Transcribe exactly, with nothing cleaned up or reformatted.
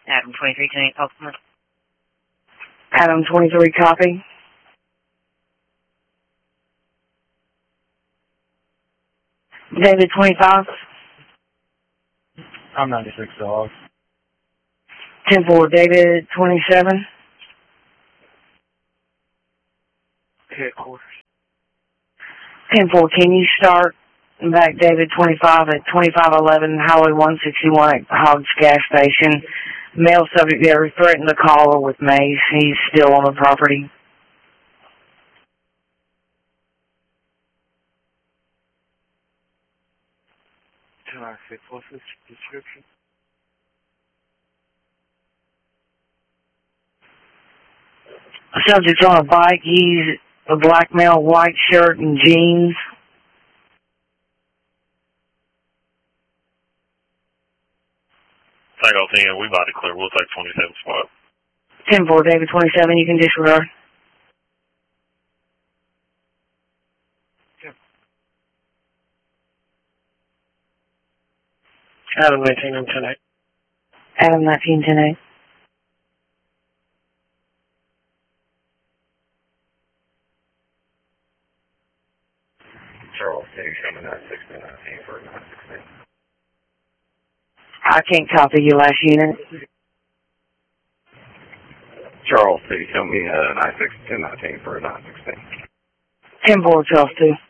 Adam twenty-three ten eight, Pokemon. Adam twenty-three, copy. David twenty-five. I'm ninety-six, dog. ten four, David twenty-seven. Headquarters. ten four, can you start back David twenty-five at twenty-five eleven Highway one sixty-one at Hogs gas station? Male subject there threatened to call her with mace. He's still on the property. two nine six, what's this description? Subject's on a bike. He's a black male, white shirt and jeans. Tango ten, we about to clear. We'll take twenty-seven spot. ten four, David twenty-seven, you can disregard. Yep. Adam nineteen, I'm ten eight. Adam nineteen ten eight. Charles City, coming nine sixteen nineteen for nine sixteen. I can't copy your last unit. Charles City, show me uh, nine sixteen nineteen for nine sixteen. ten four, Charles two.